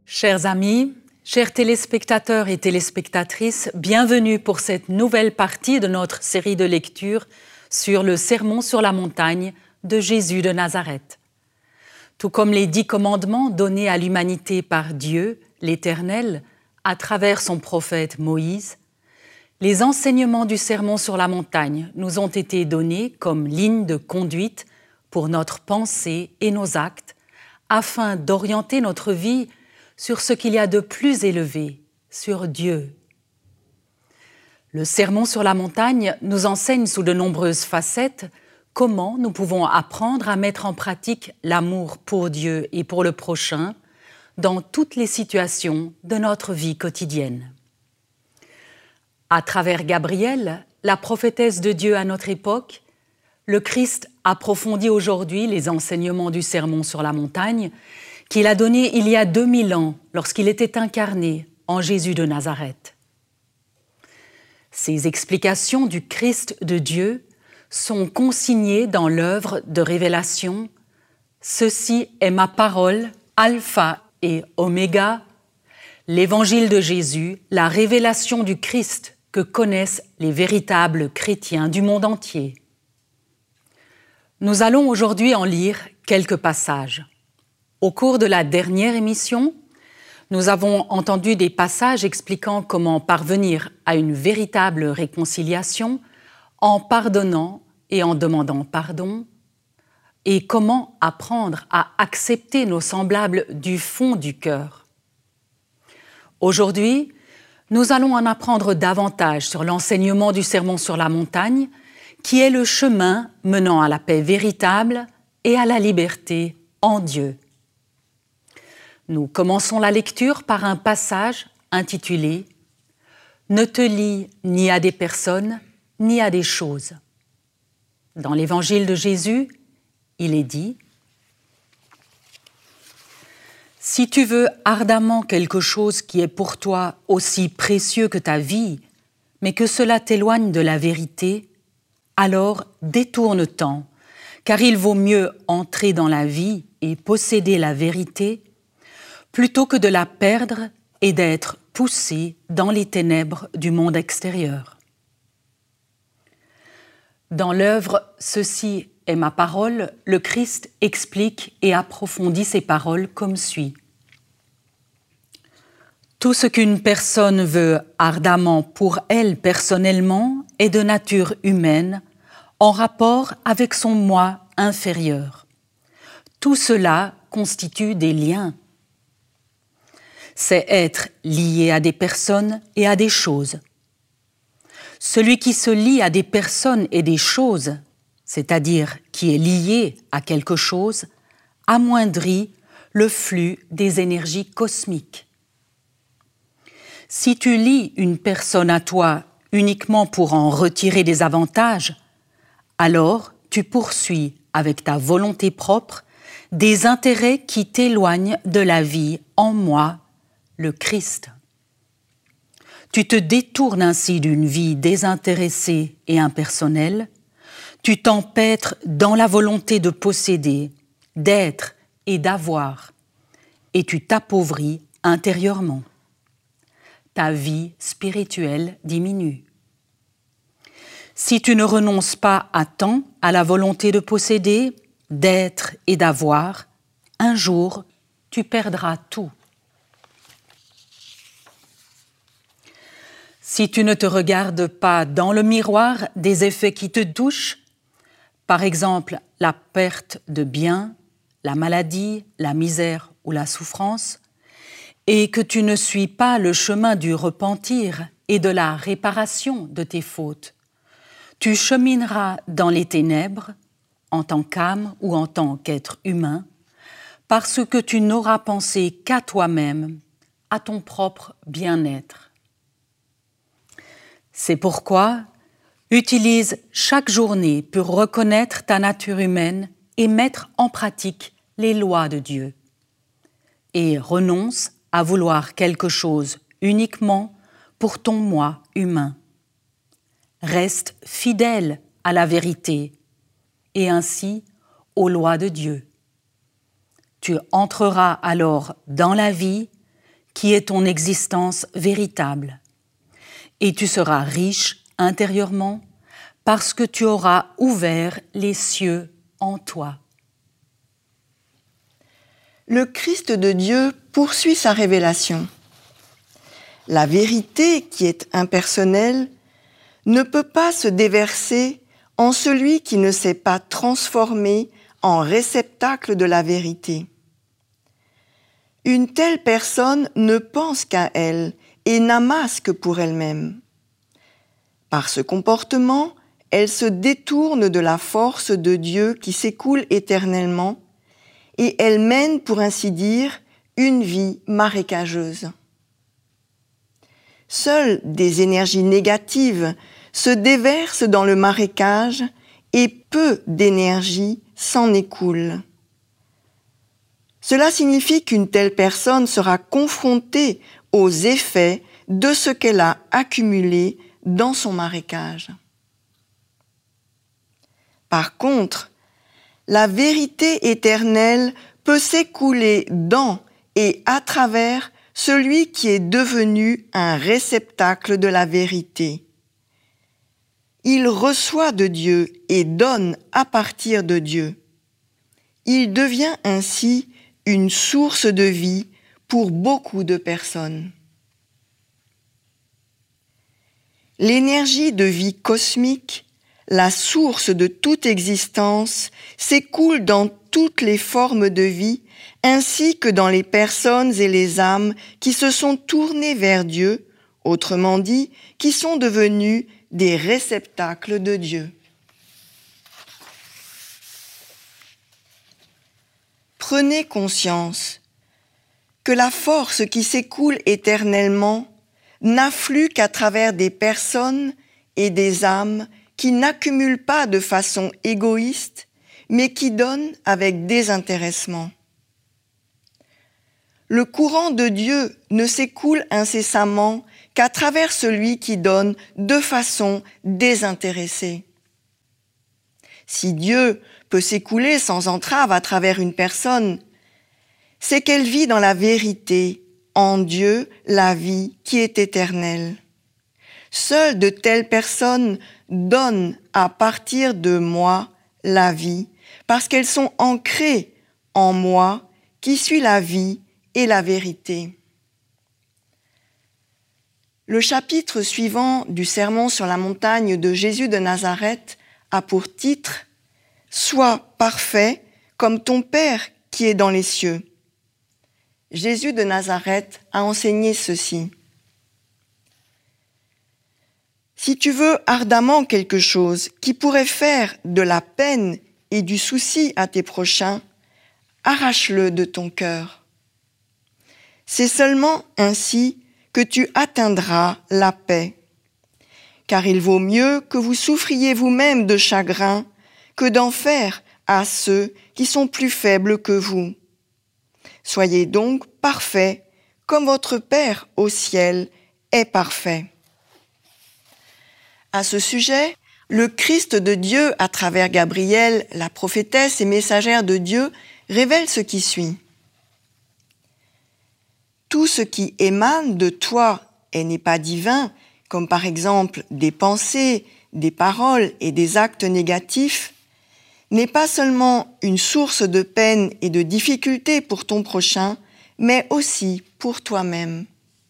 Chers amis, chers téléspectateurs et téléspectatrices, bienvenue pour cette nouvelle partie de notre série de lectures sur le Sermon sur la montagne de Jésus de Nazareth. Tout comme les 10 commandements donnés à l'humanité par Dieu, l'Éternel, à travers son prophète Moïse, les enseignements du Sermon sur la montagne nous ont été donnés comme ligne de conduite pour notre pensée et nos actes, afin d'orienter notre vie sur ce qu'il y a de plus élevé, sur Dieu. Le Sermon sur la montagne nous enseigne sous de nombreuses facettes comment nous pouvons apprendre à mettre en pratique l'amour pour Dieu et pour le prochain dans toutes les situations de notre vie quotidienne. À travers Gabriel, la prophétesse de Dieu à notre époque, le Christ approfondit aujourd'hui les enseignements du Sermon sur la montagne qu'il a donné il y a 2000 ans lorsqu'il était incarné en Jésus de Nazareth. Ces explications du Christ de Dieu sont consignées dans l'œuvre de révélation « Ceci est ma parole, alpha et oméga », l'évangile de Jésus, la révélation du Christ que connaissent les véritables chrétiens du monde entier. Nous allons aujourd'hui en lire quelques passages. Au cours de la dernière émission, nous avons entendu des passages expliquant comment parvenir à une véritable réconciliation en pardonnant et en demandant pardon, et comment apprendre à accepter nos semblables du fond du cœur. Aujourd'hui, nous allons en apprendre davantage sur l'enseignement du Sermon sur la montagne, qui est le chemin menant à la paix véritable et à la liberté en Dieu. Nous commençons la lecture par un passage intitulé « Ne te lie ni à des personnes, ni à des choses ». Dans l'évangile de Jésus, il est dit « Si tu veux ardemment quelque chose qui est pour toi aussi précieux que ta vie, mais que cela t'éloigne de la vérité, alors détourne-t'en, car il vaut mieux entrer dans la vie et posséder la vérité plutôt que de la perdre et d'être poussé dans les ténèbres du monde extérieur. » Dans l'œuvre « Ceci est ma parole », le Christ explique et approfondit ses paroles comme suit. Tout ce qu'une personne veut ardemment pour elle personnellement est de nature humaine, en rapport avec son moi inférieur. Tout cela constitue des liens. C'est être lié à des personnes et à des choses. Celui qui se lie à des personnes et des choses, c'est-à-dire qui est lié à quelque chose, amoindrit le flux des énergies cosmiques. Si tu lies une personne à toi uniquement pour en retirer des avantages, alors tu poursuis avec ta volonté propre des intérêts qui t'éloignent de la vie en moi, le Christ. Tu te détournes ainsi d'une vie désintéressée et impersonnelle, tu t'empêtres dans la volonté de posséder, d'être et d'avoir, et tu t'appauvris intérieurement. Ta vie spirituelle diminue. Si tu ne renonces pas à temps à la volonté de posséder, d'être et d'avoir, un jour tu perdras tout. Si tu ne te regardes pas dans le miroir des effets qui te touchent, par exemple la perte de biens, la maladie, la misère ou la souffrance, et que tu ne suis pas le chemin du repentir et de la réparation de tes fautes, tu chemineras dans les ténèbres, en tant qu'âme ou en tant qu'être humain, parce que tu n'auras pensé qu'à toi-même, à ton propre bien-être. C'est pourquoi, utilise chaque journée pour reconnaître ta nature humaine et mettre en pratique les lois de Dieu. Et renonce à vouloir quelque chose uniquement pour ton moi humain. Reste fidèle à la vérité et ainsi aux lois de Dieu. Tu entreras alors dans la vie qui est ton existence véritable. Et tu seras riche intérieurement parce que tu auras ouvert les cieux en toi. Le Christ de Dieu poursuit sa révélation. La vérité, qui est impersonnelle, ne peut pas se déverser en celui qui ne s'est pas transformé en réceptacle de la vérité. Une telle personne ne pense qu'à elle et n'amasse que pour elle-même. Par ce comportement, elle se détourne de la force de Dieu qui s'écoule éternellement et elle mène, pour ainsi dire, une vie marécageuse. Seules des énergies négatives se déversent dans le marécage et peu d'énergie s'en écoule. Cela signifie qu'une telle personne sera confrontée aux effets de ce qu'elle a accumulé dans son marécage. Par contre, la vérité éternelle peut s'écouler dans et à travers celui qui est devenu un réceptacle de la vérité. Il reçoit de Dieu et donne à partir de Dieu. Il devient ainsi une source de vie pour beaucoup de personnes. L'énergie de vie cosmique, la source de toute existence, s'écoule dans toutes les formes de vie, ainsi que dans les personnes et les âmes qui se sont tournées vers Dieu, autrement dit, qui sont devenus des réceptacles de Dieu. Prenez conscience que la force qui s'écoule éternellement n'afflue qu'à travers des personnes et des âmes qui n'accumulent pas de façon égoïste, mais qui donnent avec désintéressement. Le courant de Dieu ne s'écoule incessamment qu'à travers celui qui donne de façon désintéressée. Si Dieu peut s'écouler sans entrave à travers une personne, c'est qu'elle vit dans la vérité, en Dieu, la vie qui est éternelle. Seules de telles personnes donnent à partir de moi la vie, parce qu'elles sont ancrées en moi qui suis la vie et la vérité. Le chapitre suivant du Sermon sur la montagne de Jésus de Nazareth a pour titre « Sois parfait comme ton Père qui est dans les cieux ». Jésus de Nazareth a enseigné ceci. Si tu veux ardemment quelque chose qui pourrait faire de la peine et du souci à tes prochains, arrache-le de ton cœur. C'est seulement ainsi que tu atteindras la paix. Car il vaut mieux que vous souffriez vous-même de chagrin que d'en faire à ceux qui sont plus faibles que vous. Soyez donc parfaits comme votre Père au ciel est parfait. À ce sujet, le Christ de Dieu, à travers Gabriel, la prophétesse et messagère de Dieu, révèle ce qui suit. Tout ce qui émane de toi et n'est pas divin, comme par exemple des pensées, des paroles et des actes négatifs, n'est pas seulement une source de peine et de difficulté pour ton prochain, mais aussi pour toi-même.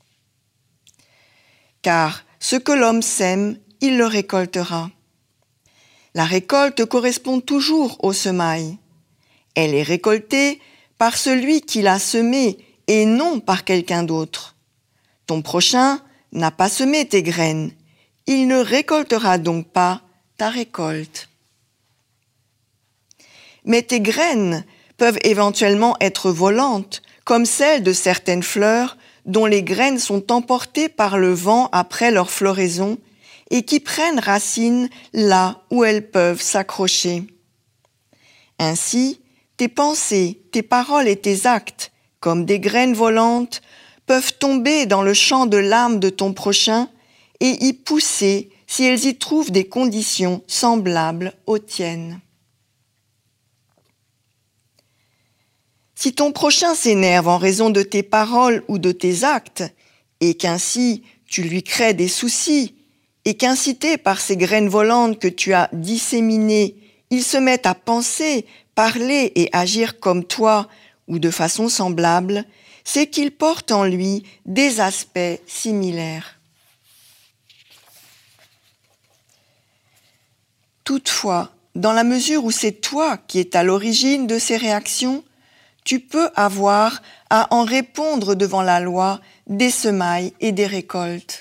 Car ce que l'homme sème, il le récoltera. La récolte correspond toujours au semail. Elle est récoltée par celui qui l'a semée et non par quelqu'un d'autre. Ton prochain n'a pas semé tes graines. Il ne récoltera donc pas ta récolte. Mais tes graines peuvent éventuellement être volantes, comme celles de certaines fleurs dont les graines sont emportées par le vent après leur floraison et qui prennent racine là où elles peuvent s'accrocher. Ainsi, tes pensées, tes paroles et tes actes, comme des graines volantes, peuvent tomber dans le champ de l'âme de ton prochain et y pousser si elles y trouvent des conditions semblables aux tiennes. Si ton prochain s'énerve en raison de tes paroles ou de tes actes, et qu'ainsi tu lui crées des soucis, et qu'incité par ces graines volantes que tu as disséminées, il se met à penser, parler et agir comme toi ou de façon semblable, c'est qu'il porte en lui des aspects similaires. Toutefois, dans la mesure où c'est toi qui es à l'origine de ces réactions, tu peux avoir à en répondre devant la loi des semailles et des récoltes.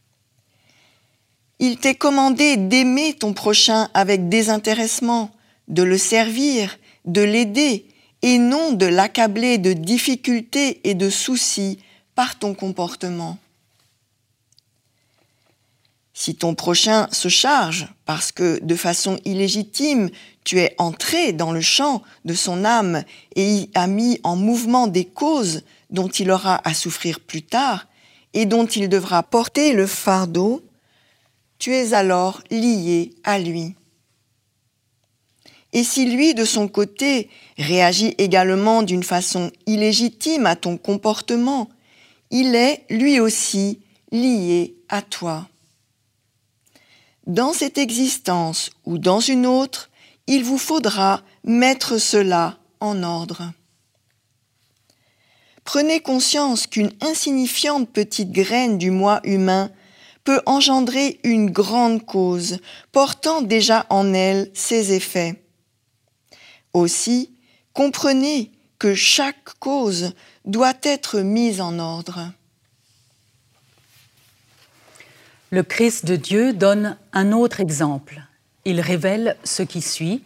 Il t'est commandé d'aimer ton prochain avec désintéressement, de le servir, de l'aider, et non de l'accabler de difficultés et de soucis par ton comportement. Si ton prochain se charge parce que, de façon illégitime, tu es entré dans le champ de son âme et y as mis en mouvement des causes dont il aura à souffrir plus tard et dont il devra porter le fardeau, tu es alors lié à lui. Et si lui, de son côté, réagit également d'une façon illégitime à ton comportement, il est, lui aussi, lié à toi. Dans cette existence ou dans une autre, il vous faudra mettre cela en ordre. Prenez conscience qu'une insignifiante petite graine du moi humain peut engendrer une grande cause, portant déjà en elle ses effets. Aussi, comprenez que chaque cause doit être mise en ordre. Le Christ de Dieu donne un autre exemple. Il révèle ce qui suit.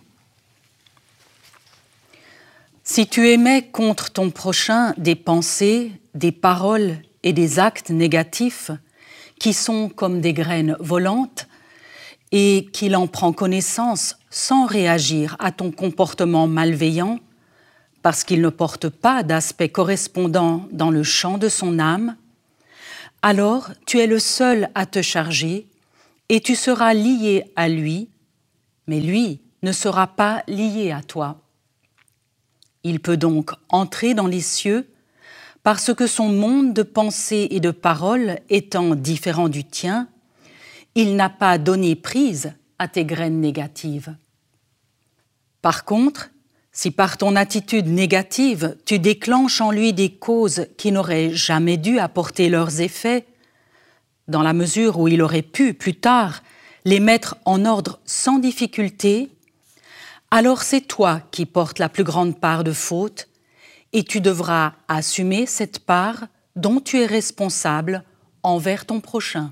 Si tu émets contre ton prochain des pensées, des paroles et des actes négatifs qui sont comme des graines volantes et qu'il en prend connaissance sans réagir à ton comportement malveillant parce qu'il ne porte pas d'aspect correspondant dans le champ de son âme, alors tu es le seul à te charger et tu seras lié à lui, mais lui ne sera pas lié à toi. Il peut donc entrer dans les cieux parce que son monde de pensée et de parole étant différent du tien, il n'a pas donné prise à tes graines négatives. Par contre, si par ton attitude négative, tu déclenches en lui des causes qui n'auraient jamais dû apporter leurs effets, dans la mesure où il aurait pu, plus tard, les mettre en ordre sans difficulté, alors c'est toi qui portes la plus grande part de faute et tu devras assumer cette part dont tu es responsable envers ton prochain.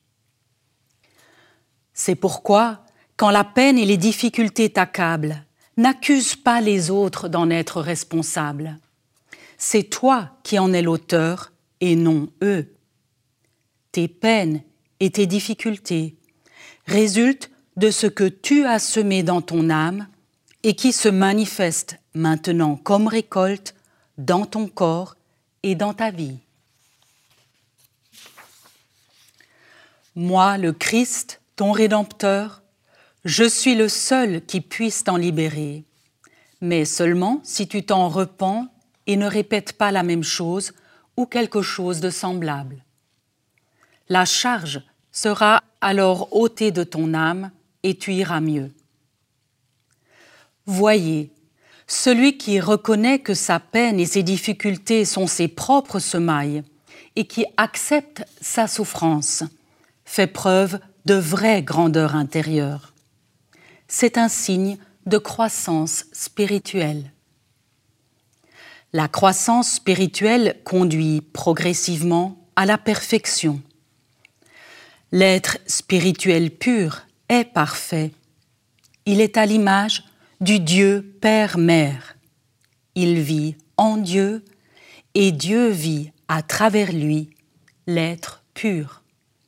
C'est pourquoi, quand la peine et les difficultés t'accablent, n'accuse pas les autres d'en être responsables. C'est toi qui en es l'auteur et non eux. Tes peines et tes difficultés résultent de ce que tu as semé dans ton âme et qui se manifeste maintenant comme récolte dans ton corps et dans ta vie. Moi, le Christ, ton Rédempteur, je suis le seul qui puisse t'en libérer, mais seulement si tu t'en repens et ne répètes pas la même chose ou quelque chose de semblable. La charge sera alors ôtée de ton âme et tu iras mieux. Voyez, celui qui reconnaît que sa peine et ses difficultés sont ses propres semailles et qui accepte sa souffrance, fait preuve de vraie grandeur intérieure. C'est un signe de croissance spirituelle. La croissance spirituelle conduit progressivement à la perfection. L'être spirituel pur est parfait. Il est à l'image du Dieu Père-Mère. Il vit en Dieu et Dieu vit à travers lui, l'être pur.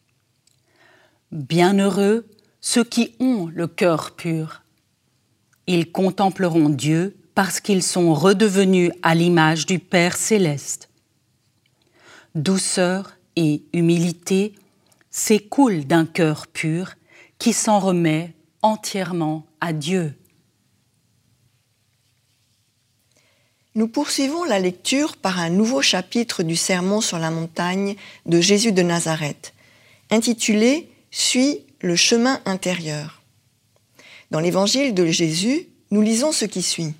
Bienheureux ceux qui ont le cœur pur. Ils contempleront Dieu parce qu'ils sont redevenus à l'image du Père céleste. Douceur et humilité s'écoulent d'un cœur pur qui s'en remet entièrement à Dieu. Nous poursuivons la lecture par un nouveau chapitre du Sermon sur la montagne de Jésus de Nazareth, intitulé « Suis le chemin intérieur ». Dans l'évangile de Jésus, nous lisons ce qui suit.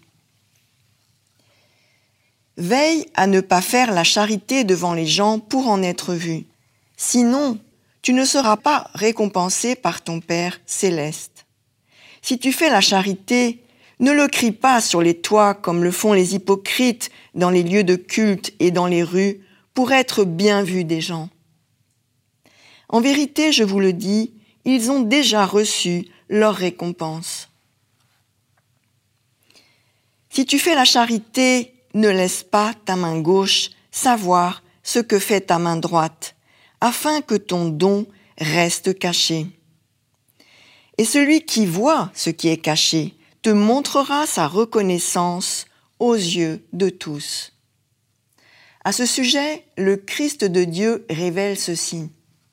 « Veille à ne pas faire la charité devant les gens pour en être vu. Sinon, tu ne seras pas récompensé par ton Père céleste. Si tu fais la charité, ne le crie pas sur les toits comme le font les hypocrites dans les lieux de culte et dans les rues pour être bien vus des gens. En vérité, je vous le dis, ils ont déjà reçu leur récompense. Si tu fais la charité, ne laisse pas ta main gauche savoir ce que fait ta main droite, afin que ton don reste caché. Et celui qui voit ce qui est caché te montrera sa reconnaissance aux yeux de tous. À ce sujet, le Christ de Dieu révèle ceci.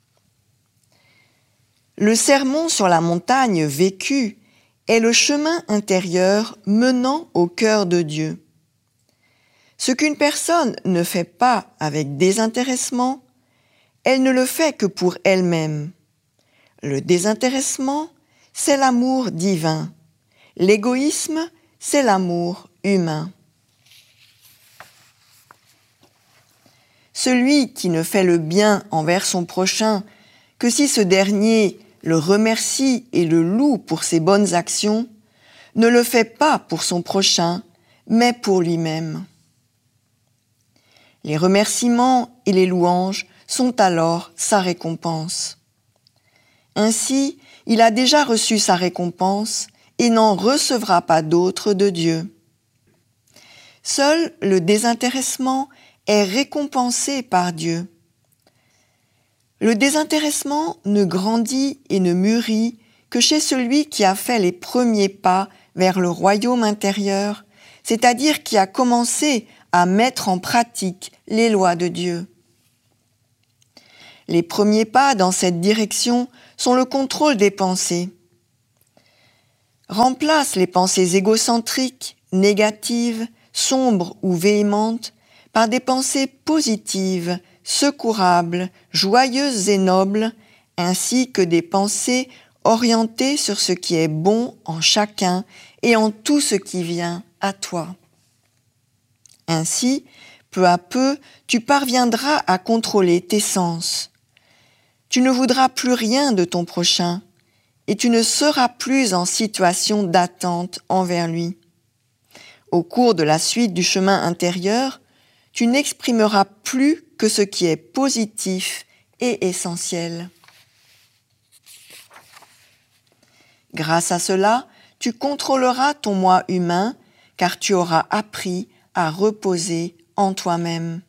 Le sermon sur la montagne vécu est le chemin intérieur menant au cœur de Dieu. Ce qu'une personne ne fait pas avec désintéressement, elle ne le fait que pour elle-même. Le désintéressement, c'est l'amour divin. L'égoïsme, c'est l'amour humain. Celui qui ne fait le bien envers son prochain que si ce dernier le remercie et le loue pour ses bonnes actions, ne le fait pas pour son prochain, mais pour lui-même. Les remerciements et les louanges sont alors sa récompense. Ainsi, il a déjà reçu sa récompense et n'en recevra pas d'autre de Dieu. Seul le désintéressement est récompensé par Dieu. Le désintéressement ne grandit et ne mûrit que chez celui qui a fait les premiers pas vers le royaume intérieur, c'est-à-dire qui a commencé à mettre en pratique les lois de Dieu. Les premiers pas dans cette direction sont le contrôle des pensées. Remplace les pensées égocentriques, négatives, sombres ou véhémentes par des pensées positives, secourables, joyeuses et nobles, ainsi que des pensées orientées sur ce qui est bon en chacun et en tout ce qui vient à toi. Ainsi, peu à peu, tu parviendras à contrôler tes sens. Tu ne voudras plus rien de ton prochain et tu ne seras plus en situation d'attente envers lui. Au cours de la suite du chemin intérieur, tu n'exprimeras plus que ce qui est positif et essentiel. Grâce à cela, tu contrôleras ton moi humain, car tu auras appris à reposer en toi-même.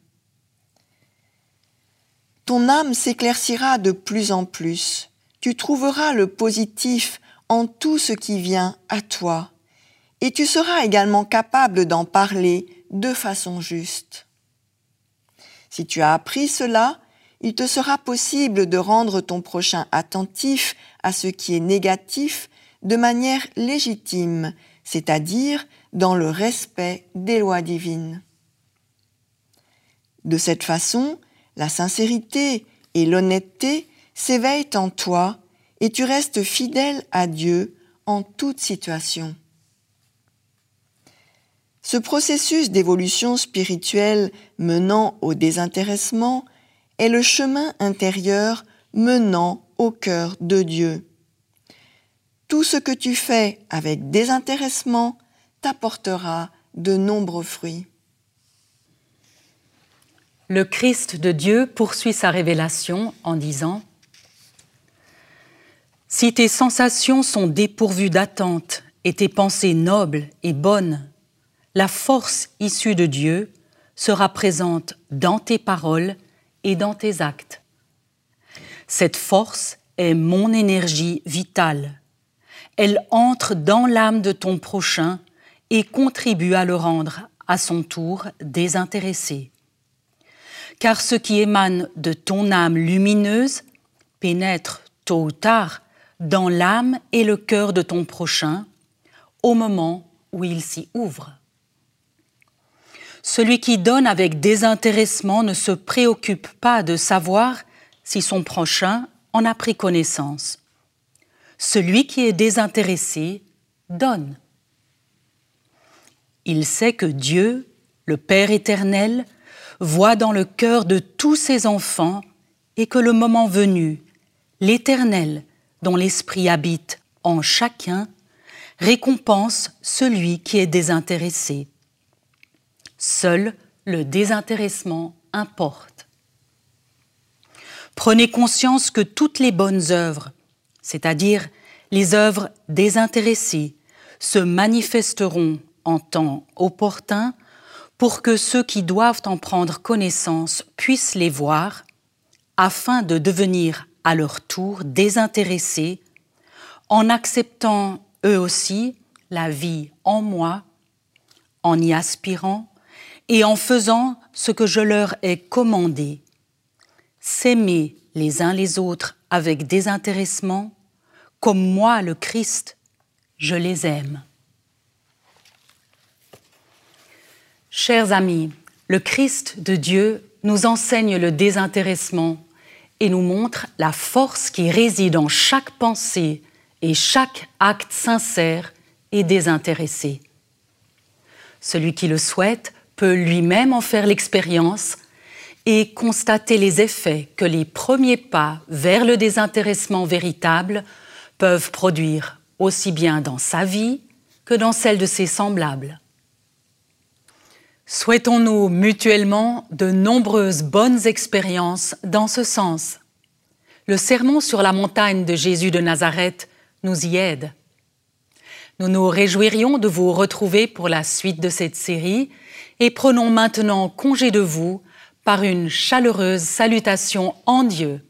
Ton âme s'éclaircira de plus en plus. Tu trouveras le positif en tout ce qui vient à toi, et tu seras également capable d'en parler de façon juste. Si tu as appris cela, il te sera possible de rendre ton prochain attentif à ce qui est négatif de manière légitime, c'est-à-dire dans le respect des lois divines. De cette façon, la sincérité et l'honnêteté s'éveillent en toi et tu restes fidèle à Dieu en toute situation. Ce processus d'évolution spirituelle menant au désintéressement est le chemin intérieur menant au cœur de Dieu. Tout ce que tu fais avec désintéressement t'apportera de nombreux fruits. Le Christ de Dieu poursuit sa révélation en disant « Si tes sensations sont dépourvues d'attente et tes pensées nobles et bonnes, la force issue de Dieu sera présente dans tes paroles et dans tes actes. Cette force est mon énergie vitale. Elle entre dans l'âme de ton prochain et contribue à le rendre à son tour désintéressé. Car ce qui émane de ton âme lumineuse pénètre tôt ou tard dans l'âme et le cœur de ton prochain au moment où il s'y ouvre. Celui qui donne avec désintéressement ne se préoccupe pas de savoir si son prochain en a pris connaissance. Celui qui est désintéressé donne. Il sait que Dieu, le Père éternel, voit dans le cœur de tous ses enfants et que le moment venu, l'Éternel, dont l'Esprit habite en chacun, récompense celui qui est désintéressé. Seul le désintéressement importe. Prenez conscience que toutes les bonnes œuvres, c'est-à-dire les œuvres désintéressées, se manifesteront en temps opportun pour que ceux qui doivent en prendre connaissance puissent les voir, afin de devenir à leur tour désintéressés, en acceptant eux aussi la vie en moi, en y aspirant et en faisant ce que je leur ai commandé, s'aimer les uns les autres avec désintéressement, comme moi, le Christ, je les aime. Chers amis, le Christ de Dieu nous enseigne le désintéressement et nous montre la force qui réside en chaque pensée et chaque acte sincère et désintéressé. Celui qui le souhaite peut lui-même en faire l'expérience et constater les effets que les premiers pas vers le désintéressement véritable peuvent produire aussi bien dans sa vie que dans celle de ses semblables. Souhaitons-nous mutuellement de nombreuses bonnes expériences dans ce sens. Le sermon sur la montagne de Jésus de Nazareth nous y aide. Nous nous réjouirions de vous retrouver pour la suite de cette série et prenons maintenant congé de vous par une chaleureuse salutation en Dieu.